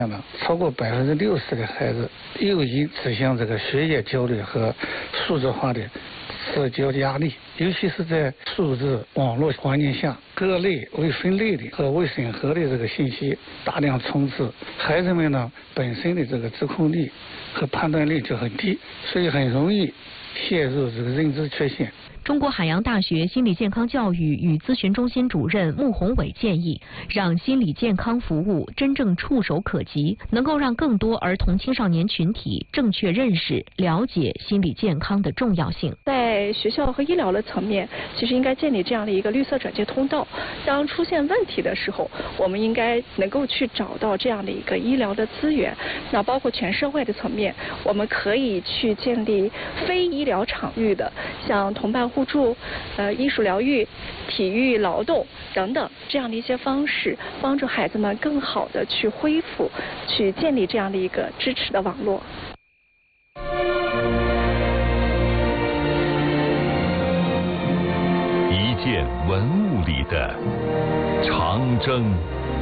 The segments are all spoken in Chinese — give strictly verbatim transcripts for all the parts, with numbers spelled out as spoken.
超过百分之六十的孩子又已指向这个学业焦虑和数字化的社交压力，尤其是在数字网络环境下，各类未分类的和未审核的这个信息大量充斥，孩子们呢本身的这个自控力和判断力就很低，所以很容易陷入这个认知缺陷。 中国海洋大学心理健康教育与咨询中心主任穆宏伟建议，让心理健康服务真正触手可及，能够让更多儿童青少年群体正确认识、了解心理健康的重要性。 在学校和医疗的层面，其实应该建立这样的一个绿色转介通道。当出现问题的时候，我们应该能够去找到这样的一个医疗的资源。那包括全社会的层面，我们可以去建立非医疗场域的，像同伴互助、呃艺术疗愈、体育劳动等等这样的一些方式，帮助孩子们更好的去恢复，去建立这样的一个支持的网络。 一件文物里的长征。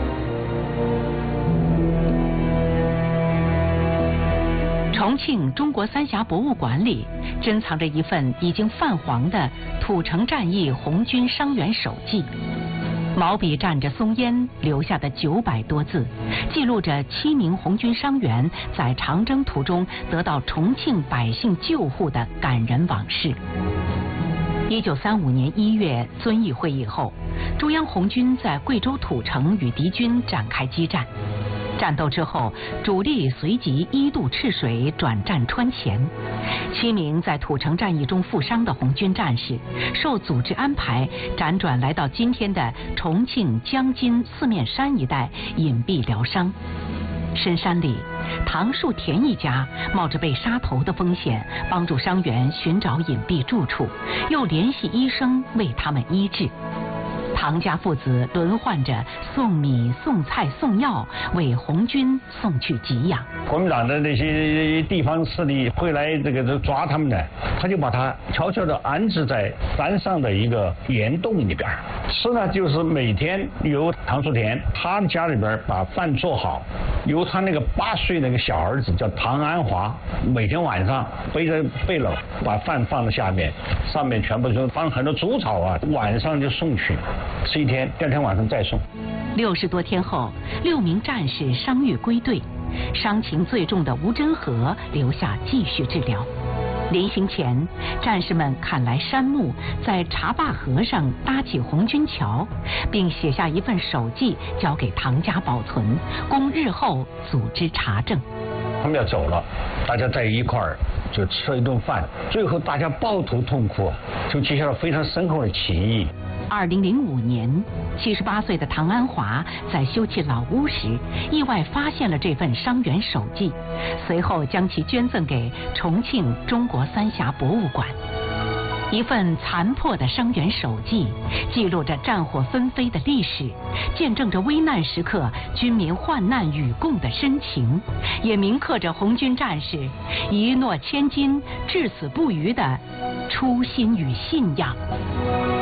重庆中国三峡博物馆里珍藏着一份已经泛黄的土城战役红军伤员手记，毛笔蘸着松烟留下的九百多字，记录着七名红军伤员在长征途中得到重庆百姓救护的感人往事。一九三五年一月遵义会议后，中央红军在贵州土城与敌军展开激战。战斗之后，主力随即一渡赤水转战川黔。七名在土城战役中负伤的红军战士，受组织安排辗转来到今天的重庆江津四面山一带隐蔽疗伤。深山里，唐树田一家冒着被杀头的风险，帮助伤员寻找隐蔽住处，又联系医生为他们医治。唐家父子轮换着送米、送菜、送药，为红军送去给养。 国民党的那些地方势力会来这个抓他们的，他就把他悄悄地安置在山上的一个岩洞里边。吃呢，就是每天由唐树田他家里边把饭做好，由他那个八岁那个小儿子叫唐安华，每天晚上背着背篓把饭放在下面，上面全部就放很多猪草啊，晚上就送去。吃一天，第二天晚上再送。 六十多天后，六名战士伤愈归队，伤情最重的吴真和留下继续治疗。临行前，战士们砍来杉木，在茶坝河上搭起红军桥，并写下一份手记交给唐家保存，供日后组织查证。 他们要走了，大家在一块儿就吃了一顿饭，最后大家抱头痛哭，就结下了非常深厚的情谊。 二零零五年，七十八岁的唐安华在修葺老屋时，意外发现了这份伤员手记，随后将其捐赠给重庆中国三峡博物馆。一份残破的伤员手记，记录着战火纷飞的历史，见证着危难时刻军民患难与共的深情，也铭刻着红军战士一诺千金、至死不渝的初心与信仰。